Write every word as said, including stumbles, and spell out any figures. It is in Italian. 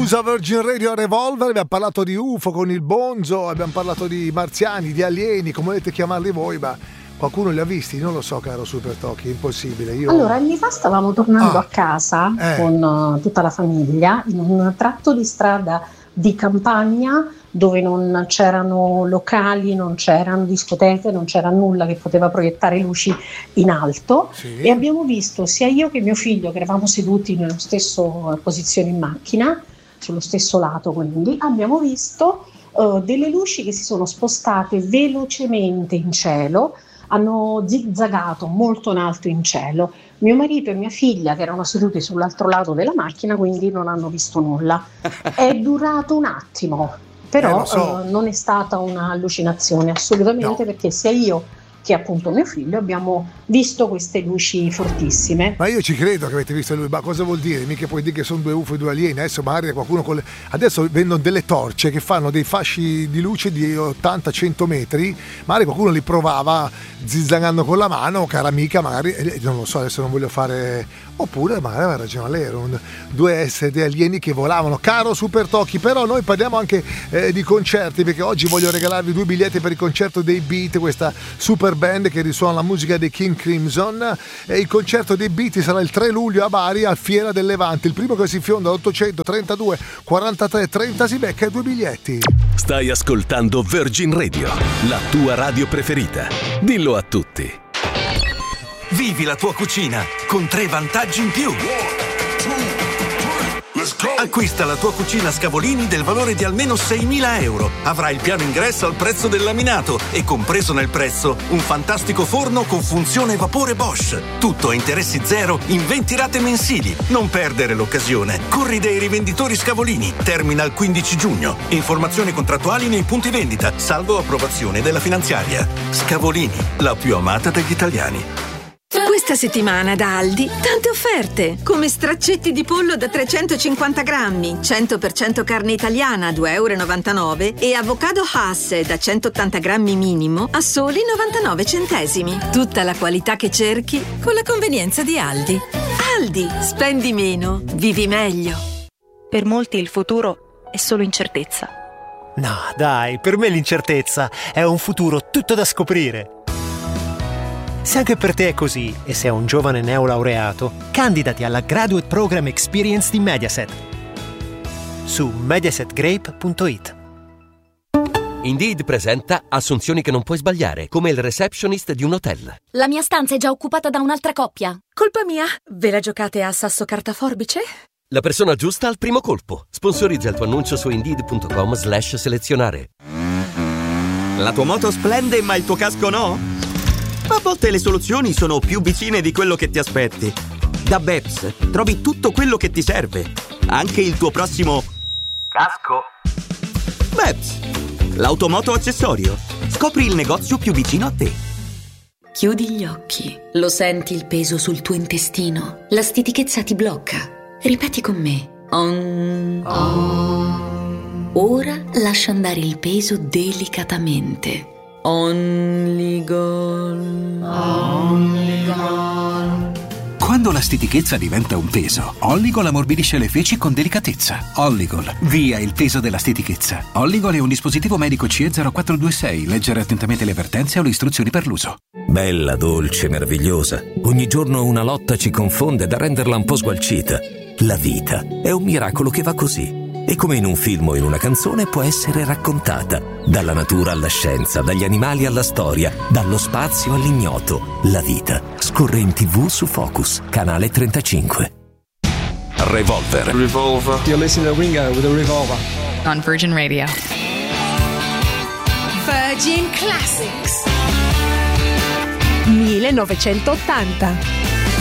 Chiusa Virgin Radio Revolver, abbiamo parlato di U F O con il Bonzo, abbiamo parlato di marziani, di alieni, come volete chiamarli voi, ma qualcuno li ha visti? Non lo so, caro Super Tocchi, è impossibile. Io... Allora, anni fa stavamo tornando ah, a casa eh. con uh, tutta la famiglia in un tratto di strada di campagna dove non c'erano locali, non c'erano discoteche, non c'era nulla che poteva proiettare luci in alto, sì. E abbiamo visto sia io che mio figlio, che eravamo seduti nella stessa posizione in macchina, sullo stesso lato, quindi abbiamo visto uh, delle luci che si sono spostate velocemente in cielo, hanno zigzagato molto in alto in cielo. Mio marito e mia figlia, che erano seduti sull'altro lato della macchina, quindi non hanno visto nulla. È durato un attimo, però eh, so. uh, non è stata un'allucinazione assolutamente, no. Perché sia io che appunto mio figlio abbiamo visto queste luci fortissime. Ma io ci credo che avete visto lui, ma cosa vuol dire? Mica puoi dire che sono due U F O e due alieni. Adesso magari qualcuno con le... adesso vendono delle torce che fanno dei fasci di luce di ottanta cento metri, magari qualcuno li provava zizzangando con la mano, cara amica, magari, non lo so, adesso non voglio fare, oppure magari aveva ragione lei, erano due esseri alieni che volavano. Caro Super Tocchi, però noi parliamo anche eh, di concerti, perché oggi voglio regalarvi due biglietti per il concerto dei Beat, questa super band che risuona la musica dei King Crimson, e il concerto dei Beat sarà il tre luglio a Bari al Fiera del Levante. Il primo che si fionda all'ottocentotrentadue quarantatré trenta si becca due biglietti. Stai ascoltando Virgin Radio, la tua radio preferita. Dillo a tutti. Vivi la tua cucina con tre vantaggi in più. Acquista la tua cucina Scavolini del valore di almeno seimila euro. Avrai il piano ingresso al prezzo del laminato e compreso nel prezzo un fantastico forno con funzione vapore Bosch. Tutto a interessi zero in venti rate mensili. Non perdere l'occasione. Corri dai rivenditori Scavolini. Termina il quindici giugno. Informazioni contrattuali nei punti vendita, salvo approvazione della finanziaria. Scavolini, la più amata degli italiani. Questa settimana da Aldi tante offerte, come straccetti di pollo da trecentocinquanta grammi, cento per cento carne italiana a due virgola novantanove euro e avocado Hass da centottanta grammi minimo a soli novantanove centesimi. Tutta la qualità che cerchi con la convenienza di Aldi. Aldi, spendi meno, vivi meglio. Per molti il futuro è solo incertezza. No, dai, per me l'incertezza è un futuro tutto da scoprire. Se anche per te è così e sei un giovane neolaureato, candidati alla Graduate Program Experience di Mediaset su mediaset grape punto it. Indeed presenta assunzioni che non puoi sbagliare, come il receptionist di un hotel. La mia stanza è già occupata da un'altra coppia. Colpa mia? Ve la giocate a sasso carta forbice? La persona giusta al primo colpo. Sponsorizza il tuo annuncio su indeed punto com slash selezionare. La tua moto splende ma il tuo casco no? A volte le soluzioni sono più vicine di quello che ti aspetti. Da Beps trovi tutto quello che ti serve, anche il tuo prossimo casco. Beps, l'automoto accessorio. Scopri il negozio più vicino a te. Chiudi gli occhi. Lo senti il peso sul tuo intestino? La stitichezza ti blocca. Ripeti con me. Om. Om. Ora lascia andare il peso delicatamente. Only gone. Only gone. Quando la stitichezza diventa un peso, Olligol ammorbidisce le feci con delicatezza. Olligol, via il peso della stitichezza. Olligol è un dispositivo medico C E zero quattro due sei. Leggere attentamente le avvertenze o le istruzioni per l'uso. Bella, dolce, meravigliosa. Ogni giorno una lotta ci confonde da renderla un po' sgualcita. La vita è un miracolo che va così. E come in un film o in una canzone può essere raccontata. Dalla natura alla scienza, dagli animali alla storia, dallo spazio all'ignoto. La vita scorre in tivù su Focus, canale trentacinque. Revolver. Revolver. You're listening to Ringo with a Revolver. On Virgin Radio. Virgin Classics. millenovecentottanta.